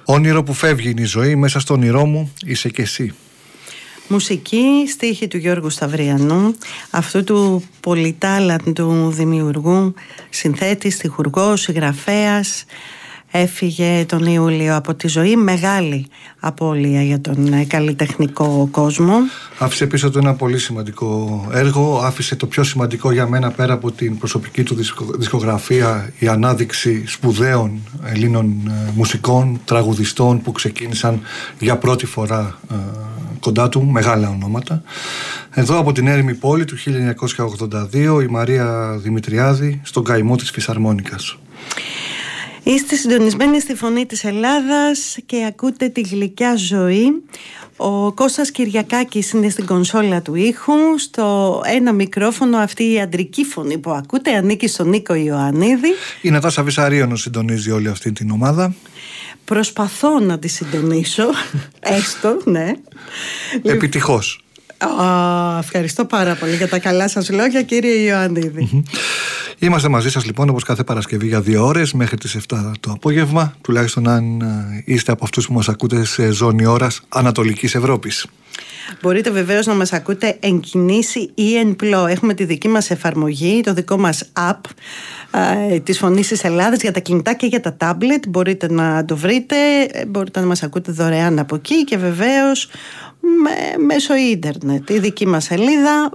Όνειρο που φεύγει είναι η ζωή, μέσα στο όνειρό μου είσαι και εσύ. Μουσική, στίχη του Γιώργου Σταυριανού, αυτού του πολυτάλαντου δημιουργού, συνθέτης, στιχουργός, συγγραφέας. Έφυγε τον Ιούλιο από τη ζωή, μεγάλη απώλεια για τον καλλιτεχνικό κόσμο. Άφησε πίσω του ένα πολύ σημαντικό έργο, άφησε το πιο σημαντικό για μένα πέρα από την προσωπική του δισκογραφία, η ανάδειξη σπουδαίων Ελλήνων μουσικών, τραγουδιστών που ξεκίνησαν για πρώτη φορά κοντά του, μεγάλα ονόματα. Εδώ από την έρημη πόλη του 1982 η Μαρία Δημητριάδη στον καημό της Φυσαρμόνικας. Είστε συντονισμένοι στη Φωνή της Ελλάδας και ακούτε τη γλυκιά ζωή. Ο Κώστας Κυριακάκης είναι στην κονσόλα του ήχου. Στο ένα μικρόφωνο αυτή η αντρική φωνή που ακούτε ανήκει στον Νίκο Ιωαννίδη. Η Νατάσα Βυσαρίωνος συντονίζει όλη αυτή την ομάδα. Προσπαθώ να τη συντονίσω, έστω, ναι. Επιτυχώς. Ευχαριστώ πάρα πολύ για τα καλά σας λόγια, κύριε Ιωαννίδη. Είμαστε μαζί σας λοιπόν όπως κάθε Παρασκευή για 2 ώρες μέχρι τις 7 το απόγευμα, τουλάχιστον αν είστε από αυτούς που μας ακούτε σε ζώνη ώρας Ανατολικής Ευρώπης. Μπορείτε βεβαίως να μας ακούτε εν κινήσει ή εν πλώ. Έχουμε τη δική μας εφαρμογή, το δικό μας app της Φωνής της Ελλάδας για τα κινητά και για τα tablet. Μπορείτε να το βρείτε, μπορείτε να μας ακούτε δωρεάν από εκεί και βεβαίως μέσω ίντερνετ. Η δική μας σελίδα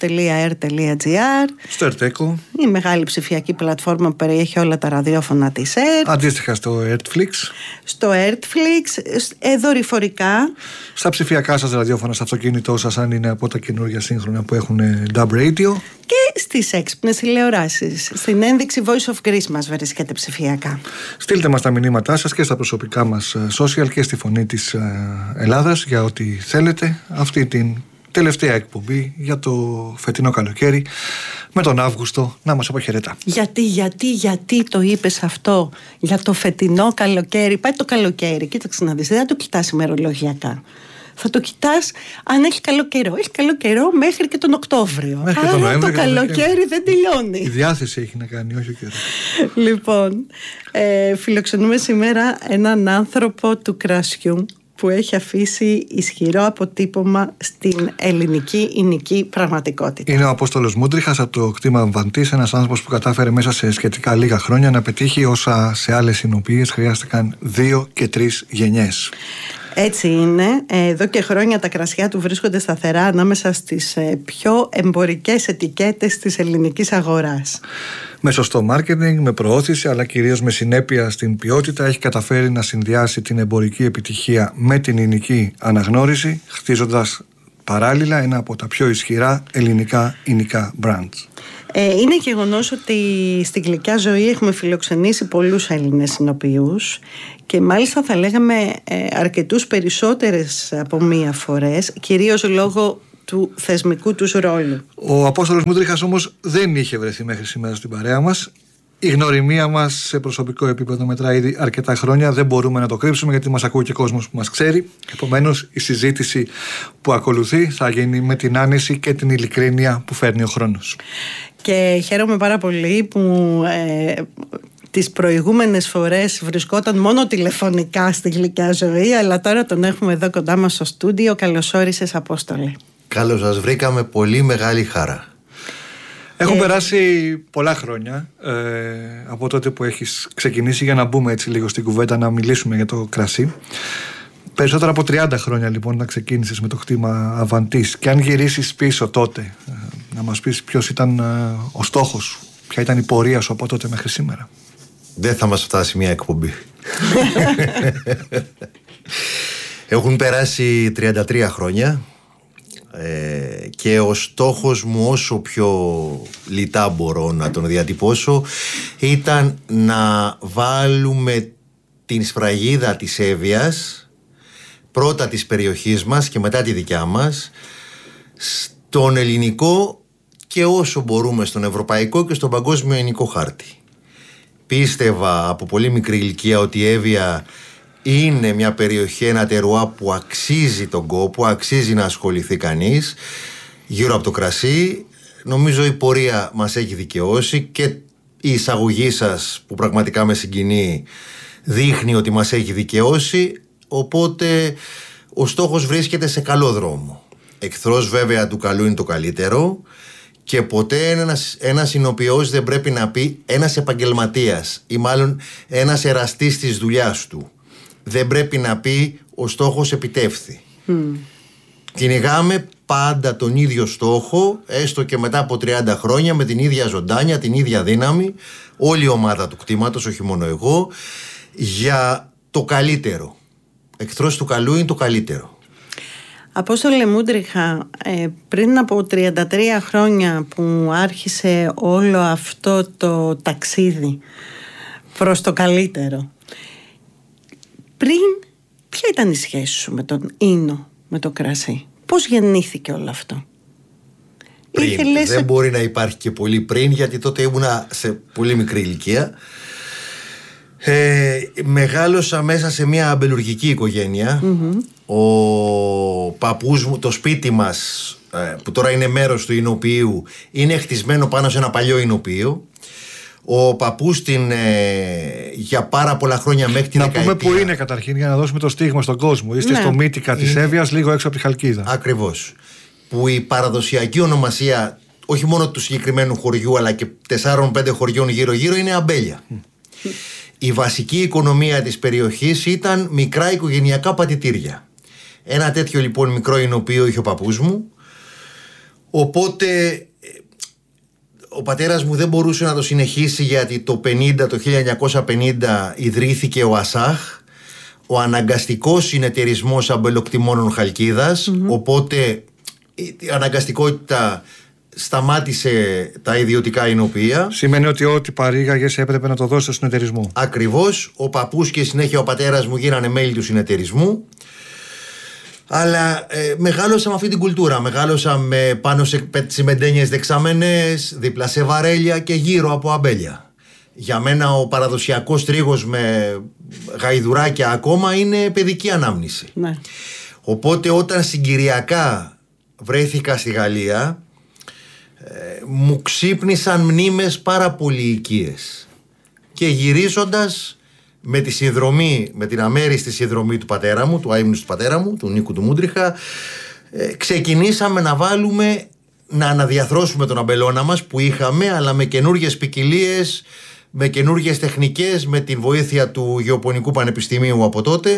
vogue.r.gr, στο Ερτέκο, η μεγάλη ψηφιακή πλατφόρμα που περιέχει όλα τα ραδιόφωνα της ΕΡΤ. Αντίστοιχα στο Ertflix. Στο Ertflix, δορυφορικά. Στα ψηφιακά σας ραδιόφωνα, στο αυτοκίνητό σας, αν είναι από τα καινούργια σύγχρονα που έχουν DAB radio. Και στις έξυπνες τηλεοράσεις. Στην ένδειξη Voice of Greece μας βρίσκεται ψηφιακά. Στείλτε μας τα μηνύματά σας και στα προσωπικά μας social και στη Φωνή της Ελλάδας για ό,τι θέλετε. Αυτή την τελευταία εκπομπή για το φετινό καλοκαίρι με τον Αύγουστο να μας αποχαιρετά. Γιατί το είπες αυτό για το φετινό καλοκαίρι? Πάει το καλοκαίρι, κοίταξε να δεις, δεν θα το κοιτάς ημερολογιακά. Θα το κοιτάς αν έχει καλό καιρό. Έχει καλό καιρό μέχρι και τον Οκτώβριο. Μέχρι άρα τον το καλοκαίρι δεν τελειώνει. Η διάθεση έχει να κάνει, όχι ο καιρός. Λοιπόν, φιλοξενούμε σήμερα έναν άνθρωπο του κρασιού που έχει αφήσει ισχυρό αποτύπωμα στην ελληνική ηνική πραγματικότητα. Είναι ο Απόστολος Μούντριχας από το κτήμα Βαντής, ένας άνθρωπος που κατάφερε μέσα σε σχετικά λίγα χρόνια να πετύχει όσα σε άλλες εινοποιίες χρειάστηκαν 2 και 3 γενιές. Έτσι είναι. Εδώ και χρόνια τα κρασιά του βρίσκονται σταθερά ανάμεσα στις πιο εμπορικές ετικέτες της ελληνικής αγοράς. Με σωστό μάρκετινγκ, με προώθηση, αλλά κυρίως με συνέπεια στην ποιότητα, έχει καταφέρει να συνδυάσει την εμπορική επιτυχία με την ηνική αναγνώριση, χτίζοντας παράλληλα ένα από τα πιο ισχυρά ελληνικά ηνικά brands. Είναι γεγονός ότι στην γλυκιά ζωή έχουμε φιλοξενήσει πολλούς Έλληνες ηνοποιούς και μάλιστα θα λέγαμε αρκετούς περισσότερες από μία φορές, κυρίως λόγω του θεσμικού τους ρόλου. Ο Απόστολος Μούντριχας όμως δεν είχε βρεθεί μέχρι σήμερα στην παρέα μας. Η γνωριμία μας σε προσωπικό επίπεδο μετράει ήδη αρκετά χρόνια. Δεν μπορούμε να το κρύψουμε γιατί μας ακούει και κόσμος που μας ξέρει. Επομένως, η συζήτηση που ακολουθεί θα γίνει με την άνεση και την ειλικρίνεια που φέρνει ο χρόνος. Και χαίρομαι πάρα πολύ που τις προηγούμενες φορές βρισκόταν μόνο τηλεφωνικά στη γλυκιά ζωή, αλλά τώρα τον έχουμε εδώ κοντά μας στο στούντιο. Καλώς όρισες, Απόστολε. Καλώς σας βρήκαμε, πολύ μεγάλη χαρά. Έχουν περάσει πολλά χρόνια από τότε που έχεις ξεκινήσει, για να μπούμε έτσι λίγο στην κουβέντα, να μιλήσουμε για το κρασί. Περισσότερα από 30 χρόνια λοιπόν να ξεκίνησες με το κτήμα Αβαντής. Και αν γυρίσεις πίσω τότε, να μας πεις ποιος ήταν ο στόχος, ποια ήταν η πορεία σου από τότε μέχρι σήμερα. Δεν θα μας φτάσει μια εκπομπή. Έχουν περάσει 33 χρόνια και ο στόχος μου, όσο πιο λιτά μπορώ να τον διατυπώσω, ήταν να βάλουμε την σφραγίδα της Εύβοιας, πρώτα της περιοχής μας και μετά τη δικιά μας, στον ελληνικό και όσο μπορούμε στον ευρωπαϊκό και στον παγκόσμιο ηνικό χάρτη. Πίστευα από πολύ μικρή ηλικία ότι η Εύβοια είναι μια περιοχή, ένα τερουά που αξίζει τον κόπο, αξίζει να ασχοληθεί κανείς γύρω από το κρασί. Νομίζω η πορεία μας έχει δικαιώσει και η εισαγωγή σας που πραγματικά με συγκινεί δείχνει ότι μας έχει δικαιώσει, οπότε ο στόχος βρίσκεται σε καλό δρόμο. Εχθρός βέβαια του καλού είναι το καλύτερο και ποτέ ένας ηνοποιός δεν πρέπει να πει, ένας επαγγελματίας ή μάλλον ένας εραστής της δουλειάς του δεν πρέπει να πει ο στόχος επιτεύχθη. Κυνηγάμε πάντα τον ίδιο στόχο, έστω και μετά από 30 χρόνια, με την ίδια ζωντάνια, την ίδια δύναμη, όλη η ομάδα του κτήματος, όχι μόνο εγώ, για το καλύτερο. Εχθρός του καλού είναι το καλύτερο. Απόστολε Μούντριχα, πριν από 33 χρόνια που άρχισε όλο αυτό το ταξίδι προς το καλύτερο, πριν ποια ήταν η σχέση σου με τον ίνο, με το κρασί? Πώς γεννήθηκε όλο αυτό? Πριν. Δεν μπορεί να υπάρχει και πολύ πριν, γιατί τότε ήμουνα σε πολύ μικρή ηλικία. Μεγάλωσα μέσα σε μια αμπελουργική οικογένεια. Ο παππούς μου, το σπίτι μας, που τώρα είναι μέρος του εινοποιείου, είναι χτισμένο πάνω σε ένα παλιό εινοποιείο. Ο παππούς για πάρα πολλά χρόνια μέχρι την δεκαετία. Να πούμε που είναι καταρχήν, για να δώσουμε το στίγμα στον κόσμο. Είστε στο Μύτικα της Εύβοιας, λίγο έξω από τη Χαλκίδα. Ακριβώς. Που η παραδοσιακή ονομασία, όχι μόνο του συγκεκριμένου χωριού, αλλά και 4-5 χωριών γύρω-γύρω, είναι αμπέλια. Η βασική οικονομία της περιοχής ήταν μικρά οικογενειακά πατητήρια. Ένα τέτοιο λοιπόν μικρό εινοποιείο είχε ο παππούς μου. Οπότε ο πατέρας μου δεν μπορούσε να το συνεχίσει, γιατί το 1950 ιδρύθηκε ο ΑΣΑΧ, ο Αναγκαστικός Συνεταιρισμός Αμπελοκτημόνων Χαλκίδας. Οπότε η αναγκαστικότητα σταμάτησε τα ιδιωτικά εινοποιεία. Σημαίνει ότι ό,τι παρήγαγες έπρεπε να το δώσει στο συνεταιρισμό. Ακριβώς. Ο παππούς και συνέχεια ο πατέρας μου γίνανε μέλη του συνεταιρισμού. Αλλά μεγάλωσα με αυτή την κουλτούρα. Μεγάλωσα πάνω σε τσιμεντένιες δεξαμενές, δίπλα σε βαρέλια και γύρω από αμπέλια. Για μένα ο παραδοσιακός τρίγος με γαϊδουράκια ακόμα είναι παιδική ανάμνηση. Ναι. Οπότε όταν συγκυριακά βρέθηκα στη Γαλλία, μου ξύπνησαν μνήμες πάρα πολύ οικίες. Και γυρίζοντας με τη συνδρομή, με την αμέριστη συνδρομή του πατέρα μου, του άιμνου του πατέρα μου, του Νίκου του Μούντριχα, ξεκινήσαμε να βάλουμε, να αναδιαθρώσουμε τον αμπελώνα μας που είχαμε, αλλά με καινούργιες ποικιλίες, με καινούργιες τεχνικές, με την βοήθεια του Γεωπονικού Πανεπιστημίου από τότε,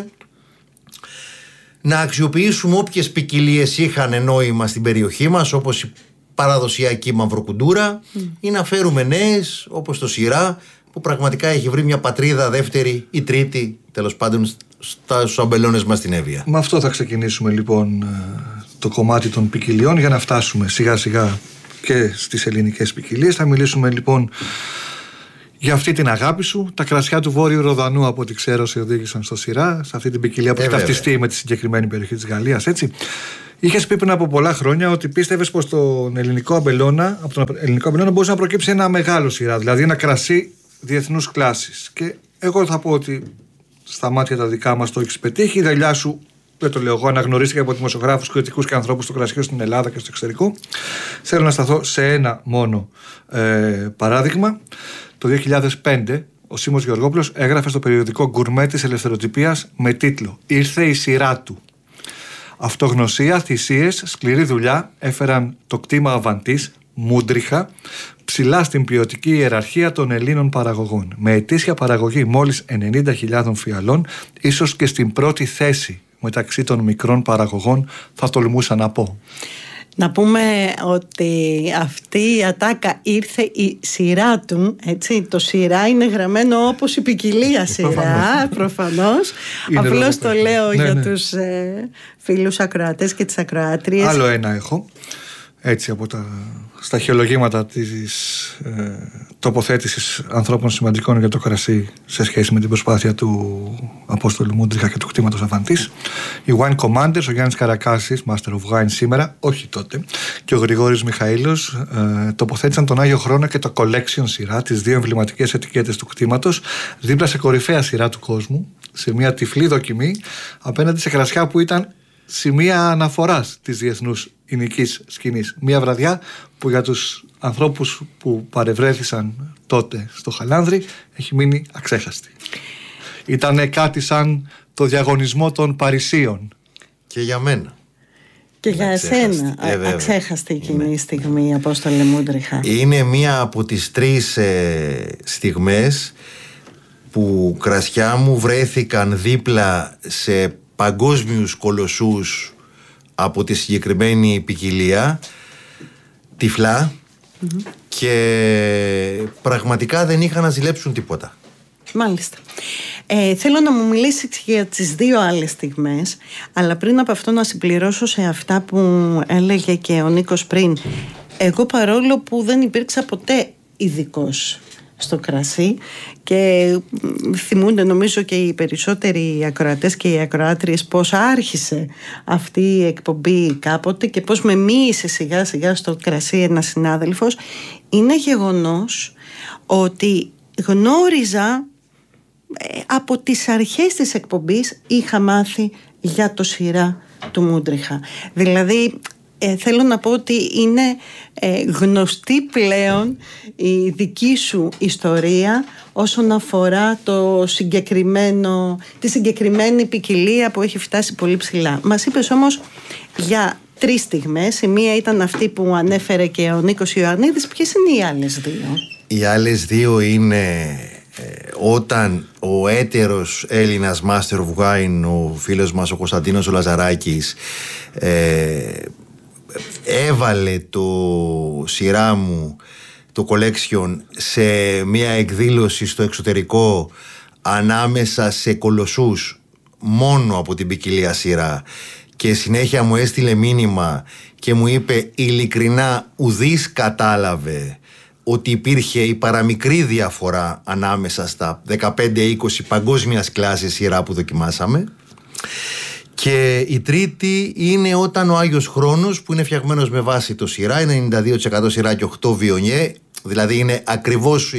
να αξιοποιήσουμε όποιες ποικιλίες είχαν νόημα στην περιοχή μας, όπως η παραδοσιακή μαυροκουντούρα, ή να φέρουμε νέες όπως το σειρά, που πραγματικά έχει βρει μια πατρίδα δεύτερη ή τρίτη, τέλος πάντων, στους αμπελώνες μας στην Εύβοια. Με αυτό θα ξεκινήσουμε λοιπόν το κομμάτι των ποικιλιών, για να φτάσουμε σιγά σιγά και στις ελληνικές ποικιλίες. Θα μιλήσουμε λοιπόν για αυτή την αγάπη σου. Τα κρασιά του Βόρειου Ροδανού, από ό,τι ξέρω, σε οδήγησαν στο Σειρά, σε αυτή την ποικιλία που έχει ταυτιστεί με τη συγκεκριμένη περιοχή της Γαλλίας, έτσι. Είχες πει πριν από πολλά χρόνια ότι πίστευες πως από τον ελληνικό αμπελώνα μπορούσε να προκύψει ένα μεγάλο Σειρά, δηλαδή ένα κρασί διεθνούς κλάσης. Και εγώ θα πω ότι στα μάτια τα δικά μας το έχεις πετύχει. Η δουλειά σου, δεν το λέω εγώ, αναγνωρίστηκε από δημοσιογράφους, κριτικούς και ανθρώπους του κρασιού στην Ελλάδα και στο εξωτερικό. Θέλω να σταθώ σε ένα μόνο παράδειγμα. Το 2005 ο Σίμος Γεωργόπουλος έγραφε στο περιοδικό Γκουρμέ της Ελευθεροτυπίας με τίτλο «Ήρθε η σειρά του». Αυτογνωσία, θυσίες, σκληρή δουλειά έφεραν το κτήμα Αβαντής, Μούντριχα, ψηλά στην ποιοτική ιεραρχία των Ελλήνων παραγωγών, με ετήσια παραγωγή μόλις 90.000 φιαλών, ίσως και στην πρώτη θέση μεταξύ των μικρών παραγωγών, θα τολμούσα να πω. Να πούμε ότι αυτή η ατάκα «Ήρθε η σειρά του», έτσι, το σειρά είναι γραμμένο όπως η ποικιλία σειρά, προφανώς. Απλώς το λέω για τους φίλους ακροατές και τις ακροάτριες. Άλλο ένα έχω, έτσι, από τα σταχυολογήματα της τοποθέτησης ανθρώπων σημαντικών για το κρασί σε σχέση με την προσπάθεια του Απόστολου Μούντριχα και του κτήματος Αβαντής. Οι Wine Commanders, ο Γιάννης Καρακάσης, Master of Wine σήμερα, όχι τότε, και ο Γρηγόρης Μιχαήλος τοποθέτησαν τον Άγιο Χρόνο και το Collection σειρά, τις δύο εμβληματικές ετικέτες του κτήματος, δίπλα σε κορυφαία σειρά του κόσμου, σε μια τυφλή δοκιμή απέναντι σε κρασιά που ήταν σημεία αναφοράς της διεθνούς ηνικής σκηνής. Μια βραδιά που για τους ανθρώπους που παρευρέθησαν τότε στο Χαλάνδρι έχει μείνει αξέχαστη. Ήτανε κάτι σαν το διαγωνισμό των Παρισίων. Και για μένα. Και για εσένα, αξέχαστη εκείνη η στιγμή, Απόστολε Μούντριχα. Είναι μία από τις 3 στιγμές που κρασιά μου βρέθηκαν δίπλα σε παγκόσμιους κολοσσούς από τη συγκεκριμένη ποικιλία, τυφλά, και πραγματικά δεν είχαν να ζηλέψουν τίποτα. Μάλιστα. Θέλω να μου μιλήσεις για τις 2 άλλες στιγμές, αλλά πριν από αυτό να συμπληρώσω σε αυτά που έλεγε και ο Νίκος πριν. Εγώ, παρόλο που δεν υπήρξα ποτέ ειδικός στο κρασί, και θυμούνται νομίζω και οι περισσότεροι ακροατές και οι ακροάτριες πώς άρχισε αυτή η εκπομπή κάποτε και πώς με μοίησε σιγά σιγά στο κρασί ένας συνάδελφος, είναι γεγονός ότι γνώριζα από τις αρχές της εκπομπής, είχα μάθει για το Σιρά του Μούντριχα. Δηλαδή θέλω να πω ότι είναι γνωστή πλέον η δική σου ιστορία όσον αφορά τη συγκεκριμένη ποικιλία που έχει φτάσει πολύ ψηλά. Μας είπες όμως για 3 στιγμές. Η μία ήταν αυτή που ανέφερε και ο Νίκος Ιωαννίδης. Ποιες είναι οι άλλες 2? Οι άλλες 2 είναι όταν ο έτερος Έλληνας Master of Wine, ο φίλος μας ο Κωνσταντίνος ο Λαζαράκης, έβαλε το Σιρά μου, το collection, σε μια εκδήλωση στο εξωτερικό ανάμεσα σε κολοσσούς μόνο από την ποικιλία Σιρά, και συνέχεια μου έστειλε μήνυμα και μου είπε ειλικρινά ουδής κατάλαβε ότι υπήρχε η παραμικρή διαφορά ανάμεσα στα 15-20 παγκόσμιας κλάσης Σιρά που δοκιμάσαμε. Και η τρίτη είναι όταν ο Άγιος Χρόνος, που είναι φτιαγμένος με βάση το Σιρά, είναι 92% Σιρά και 8 Βιονιέ, δηλαδή είναι ακριβώς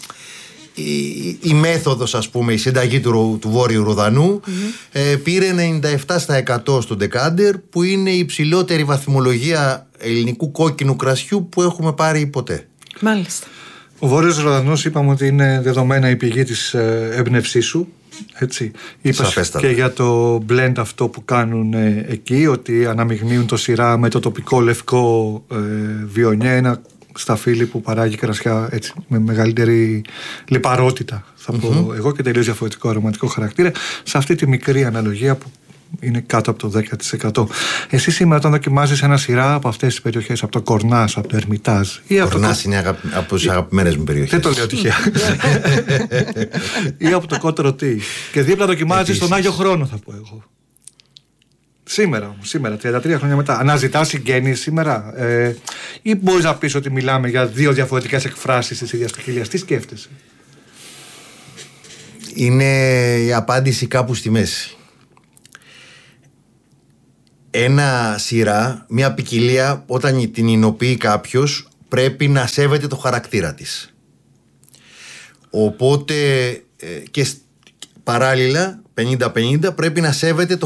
η μέθοδος, ας πούμε, η συνταγή του Βόρειου Ροδανού, πήρε 97% στο Ντεκάντερ, που είναι η υψηλότερη βαθμολογία ελληνικού κόκκινου κρασιού που έχουμε πάρει ποτέ. Μάλιστα. Ο Βόρειος Ροδανός είπαμε ότι είναι δεδομένα η πηγή της έμπνευσής σου. Έτσι. Είπες και για το blend αυτό που κάνουν εκεί, ότι αναμειγνύουν το Σιρά με το τοπικό λευκό Βιονιέ, ένα σταφύλι που παράγει κρασιά έτσι, με μεγαλύτερη λιπαρότητα, θα πω εγώ, και τελείως διαφορετικό αρωματικό χαρακτήρα, σε αυτή τη μικρή αναλογία που είναι κάτω από το 10%. Εσύ σήμερα, όταν δοκιμάζεις ένα Σιρά από αυτές τις περιοχές, από το Κορνάς, από το Ερμιτάζ. Κορνάς είναι από τις αγαπημένες μου περιοχές. Δεν το λέω τυχαία. Ή από το Κότρο-Τι. Και δίπλα δοκιμάζεις τον Άγιο Χρόνο, θα πω εγώ. Σήμερα, 33 χρόνια μετά. Αναζητάς συγγένειες σήμερα, ή μπορείς να πεις ότι μιλάμε για 2 διαφορετικές εκφράσεις της ίδιας ποικιλίας? Τι σκέφτεσαι? Είναι η απάντηση κάπου στη μέση. Ένα Σιρά, μια ποικιλία, όταν την εινοποιεί κάποιος, πρέπει να σέβεται το χαρακτήρα της. Οπότε και παράλληλα 50-50 πρέπει να σέβεται το